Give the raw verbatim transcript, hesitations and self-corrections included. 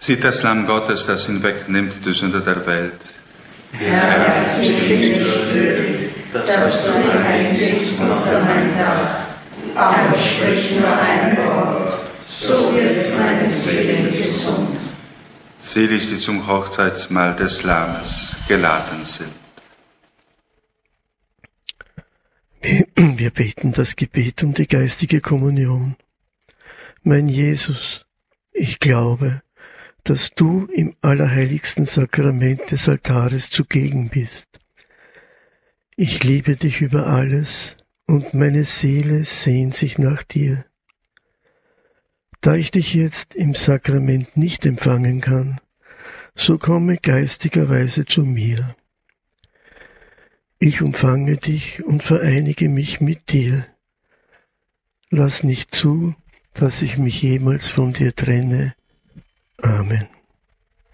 Sieht das Lamm Gottes, das hinwegnimmt die Sünde der Welt. Herr, ich bin nicht würdig, dass du mein Heiliges unter mein Dach, aber sprich nur ein Wort, so wird meine Seele gesund. Selig, die zum Hochzeitsmahl des Lammes geladen sind. Wir beten das Gebet um die geistige Kommunion. Mein Jesus, ich glaube, dass du im allerheiligsten Sakrament des Altares zugegen bist. Ich liebe dich über alles und meine Seele sehnt sich nach dir. Da ich dich jetzt im Sakrament nicht empfangen kann, so komme geistigerweise zu mir. Ich umfange dich und vereinige mich mit dir. Lass nicht zu, dass ich mich jemals von dir trenne. Amen.